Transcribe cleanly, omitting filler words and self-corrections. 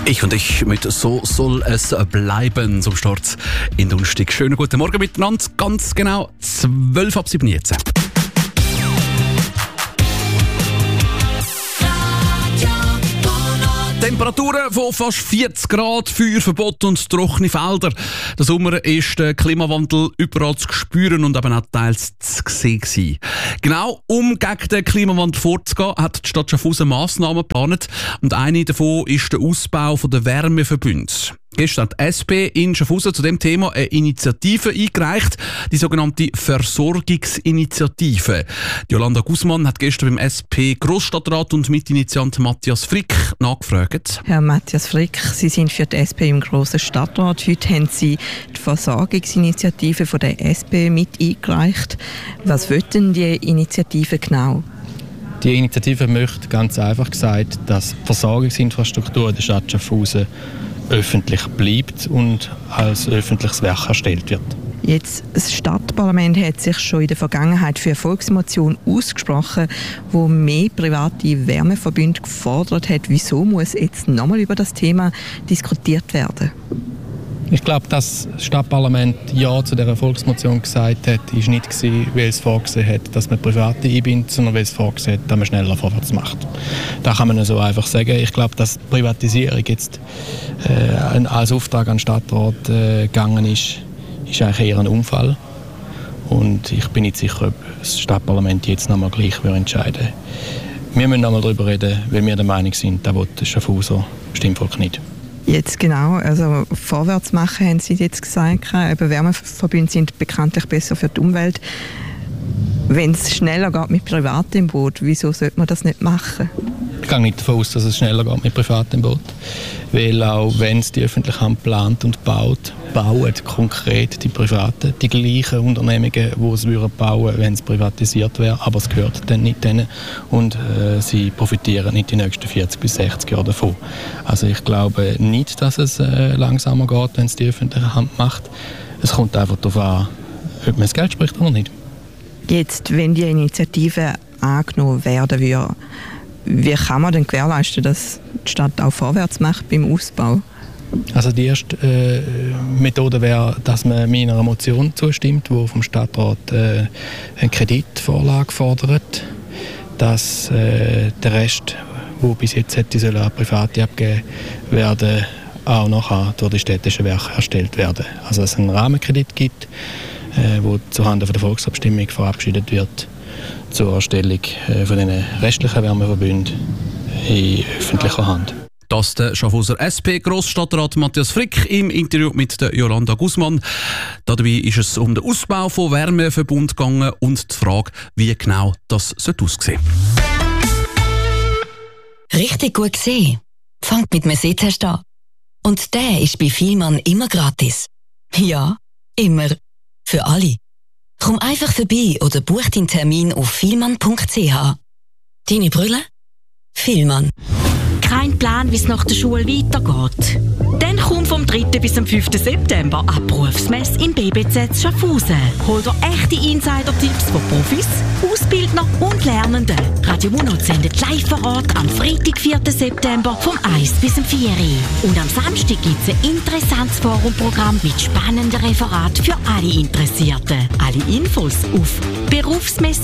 Ich und ich mit «So soll es bleiben» zum Start in Donnerstag. Schönen guten Morgen miteinander. Ganz genau 7:12 jetzt. Temperaturen von fast 40 Grad, Feuerverbot und trockene Felder. Der Sommer ist der Klimawandel überall zu spüren und eben auch teils zu sehen gewesen. Genau, um gegen den Klimawandel vorzugehen, hat die Stadt Schaffhausen Massnahmen geplant. Und eine davon ist der Ausbau der Wärmeverbünde. Gestern hat die SP in Schaffhausen zu dem Thema eine Initiative eingereicht, die sogenannte Versorgungsinitiative. Jolanda Guzman hat gestern beim SP-Grossstadtrat und Mitinitiant Matthias Frick nachgefragt. Herr Matthias Frick, Sie sind für die SP im Grossen Stadtrat. Heute haben Sie die Versorgungsinitiative von der SP mit eingereicht. Was will denn die Initiative genau? Die Initiative möchte ganz einfach gesagt, dass die Versorgungsinfrastruktur der Stadt Schaffhausen öffentlich bleibt und als öffentliches Werk erstellt wird. Jetzt, das Stadtparlament hat sich schon in der Vergangenheit für eine Volksmotion ausgesprochen, wo mehr private Wärmeverbünde gefordert hat. Wieso muss jetzt nochmal über das Thema diskutiert werden? Ich glaube, dass das Stadtparlament Ja zu dieser Volksmotion gesagt hat, ist nicht gewesen, weil es vorgesehen hat, dass man Private einbindet, sondern weil es vorgesehen hat, dass man schneller vorwärts macht. Da kann man so einfach sagen. Ich glaube, dass die Privatisierung jetzt als Auftrag an den Stadtrat gegangen ist eigentlich eher ein Unfall. Und ich bin nicht sicher, ob das Stadtparlament jetzt nochmal gleich entscheiden will. Wir müssen nochmal darüber reden, weil wir der Meinung sind, das will das Schaffhauser Stimmvolk nicht. Jetzt genau, also vorwärts machen, haben Sie jetzt gesagt. Aber Wärmeverbünde sind bekanntlich besser für die Umwelt. Wenn es schneller geht mit Privaten im Boot, wieso sollte man das nicht machen? Ich gehe nicht davon aus, dass es schneller geht mit Privaten im Boot. Weil auch wenn es die öffentliche Hand plant und baut, bauen konkret die Privaten die gleichen Unternehmungen, die es bauen würden, wenn es privatisiert wäre. Aber es gehört dann nicht denen und sie profitieren nicht die nächsten 40 bis 60 Jahre davon. Also ich glaube nicht, dass es langsamer geht, wenn es die öffentliche Hand macht. Es kommt einfach darauf an, ob man das Geld spricht oder nicht. Jetzt, wenn die Initiative angenommen werden würde, wie kann man denn gewährleisten, dass die Stadt auch vorwärts macht beim Ausbau? Also die erste Methode wäre, dass man meiner Motion zustimmt, die vom Stadtrat eine Kreditvorlage fordert, dass der Rest, der bis jetzt hätte an Private abgegeben werden, auch noch durch die städtischen Werke erstellt werden. Also dass es einen Rahmenkredit gibt, der zuhanden der Volksabstimmung verabschiedet wird, zur Erstellung von den restlichen Wärmeverbünden in öffentlicher Hand. Das der Schaffhauser SP-Grossstadtrat Matthias Frick im Interview mit der Jolanda Guzman. Dabei ist es um den Ausbau von Wärmeverbund gegangen und die Frage, wie genau das aussehen sollte. Richtig gut gesehen. Fangt mit einem Sehtest an. Und der ist bei Vielmann immer gratis. Ja, immer. Für alle. Komm einfach vorbei oder buch deinen Termin auf vielmann.ch. Deine Brille? Vielmann. Kein Plan, wie es nach der Schule weitergeht? Dann komm vom 3. bis am 5. September an Berufsmesse im BBZ Schaffhausen. Hol dir echte Insider-Tipps von Profis, Ausbildner und Lernenden. Radio Mono sendet live vor Ort am Freitag, 4. September vom 1 bis am 4. Und am Samstag gibt es ein interessantes Forumprogramm mit spannenden Referaten für alle Interessierten. Alle Infos auf berufsmesse-schaffhausen.ch.